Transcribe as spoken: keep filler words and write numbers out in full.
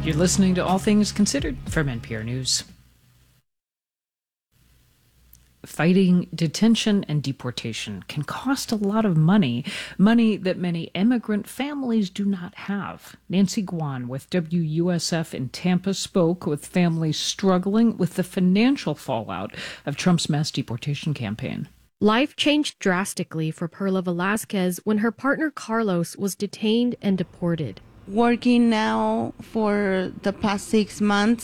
You're listening to All Things Considered from N P R News. Fighting detention and deportation can cost a lot of money, money that many immigrant families do not have. Nancy Guan with W U S F in Tampa spoke with families struggling with the financial fallout of Trump's mass deportation campaign. Life changed drastically for Perla Velasquez when her partner Carlos was detained and deported. Working now for the past six months